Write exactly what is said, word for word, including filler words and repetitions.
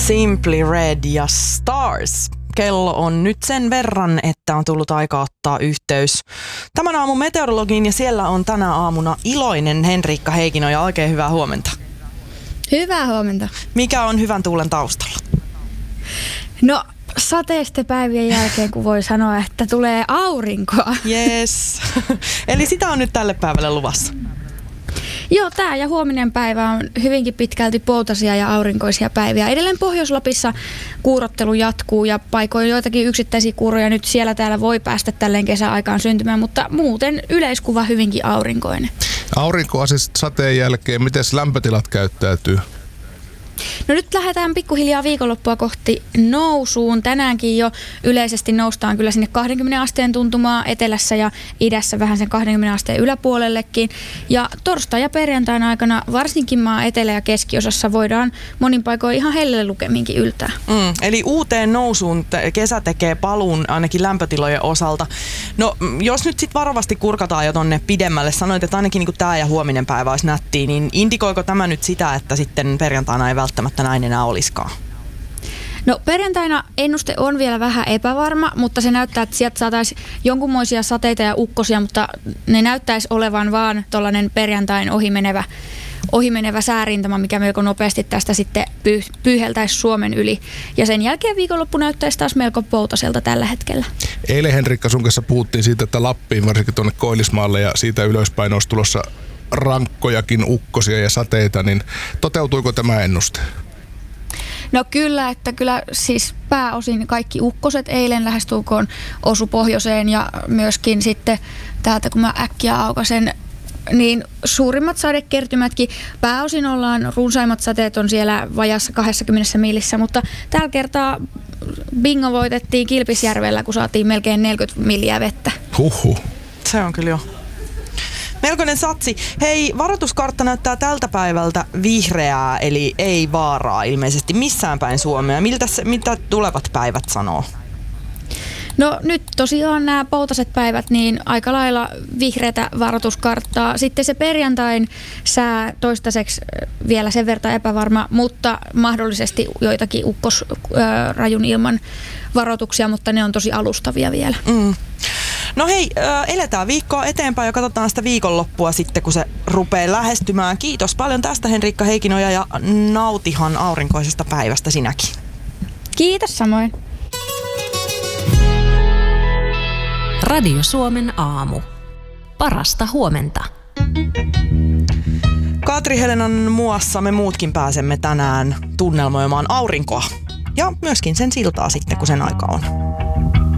Simply Red ja Stars. Kello on nyt sen verran, että on tullut aika ottaa yhteys tämän aamun meteorologiin ja siellä on tänä aamuna iloinen Henriikka Heikkinen ja oikein hyvää huomenta. Hyvää huomenta. Mikä on hyvän tuulen taustalla? No sateisten päivien jälkeen, kun voi sanoa, että tulee aurinkoa. Yes. Eli sitä on nyt tälle päivälle luvassa. Joo, tämä ja huominen päivä on hyvinkin pitkälti poutaisia ja aurinkoisia päiviä. Edelleen Pohjois-Lapissa kuurottelu jatkuu ja paikoin joitakin yksittäisiä kuuroja nyt siellä täällä voi päästä tälleen kesäaikaan syntymään, mutta muuten yleiskuva hyvinkin aurinkoinen. Aurinkoasis sateen jälkeen, miten lämpötilat käyttäytyy? No nyt lähdetään pikkuhiljaa viikonloppua kohti nousuun. Tänäänkin jo yleisesti noustaan kyllä sinne kaksikymmentä asteen tuntumaa etelässä ja idässä vähän sen kaksikymmentä asteen yläpuolellekin. Ja torstai ja perjantaina aikana varsinkin maan etelä- ja keskiosassa voidaan monin paikoin ihan hellelle lukemiinkin yltää. Mm, eli uuteen nousuun kesä tekee paluun ainakin lämpötilojen osalta. No jos nyt sitten varovasti kurkataan jo tonne pidemmälle, sanoit, että ainakin niin tämä ja huominen päivä olisi nättiä, niin indikoiko tämä nyt sitä, että sitten perjantaina ei välttämättä näin enää olisikaan? No perjantaina ennuste on vielä vähän epävarma, mutta se näyttää, että sieltä saataisiin jonkunmoisia sateita ja ukkosia, mutta ne näyttäisi olevan vaan tuollainen perjantain ohimenevä, ohimenevä säärintama, mikä melko nopeasti tästä sitten pyy- pyyheltäisi Suomen yli. Ja sen jälkeen viikonloppu näyttäisi taas melko poutaselta tällä hetkellä. Eilen Henriikka sun kanssa puhuttiin siitä, että Lappiin, varsinkin tuonne Koillismaalle ja siitä ylöspäin olisi tulossa rankkojakin ukkosia ja sateita, niin toteutuiko tämä ennuste? No kyllä, että kyllä siis pääosin kaikki ukkoset eilen lähestulkoon osu pohjoiseen ja myöskin sitten täältä kun mä äkkiä aukasen, niin suurimmat sadekertymätkin, pääosin ollaan, runsaimmat sateet on siellä vajassa kaksikymmentä millissä, mutta tällä kertaa bingo voitettiin Kilpisjärvellä, kun saatiin melkein neljäkymmentä milliä vettä. Huhhuh. Se on kyllä jo melkoinen satsi. Hei, varoituskartta näyttää tältä päivältä vihreää, eli ei vaaraa ilmeisesti missään päin Suomea. Miltä, mitä tulevat päivät sanoo? No nyt tosiaan nämä poutaset päivät, niin aika lailla vihreätä varoituskarttaa. Sitten se perjantain sää toistaiseksi vielä sen verran epävarma, mutta mahdollisesti joitakin ukkosrajun ilman varoituksia, mutta ne on tosi alustavia vielä. Mm. No hei, eletään viikkoa eteenpäin ja katsotaan sitä viikonloppua sitten, kun se rupeaa lähestymään. Kiitos paljon tästä Henriikka Heikkinen ja nautihan aurinkoisesta päivästä sinäkin. Kiitos samoin. Radio Suomen aamu. Parasta huomenta. Katri Helenan muassa me muutkin pääsemme tänään tunnelmoimaan aurinkoa. Ja myöskin sen siltaa sitten, kun sen aika on.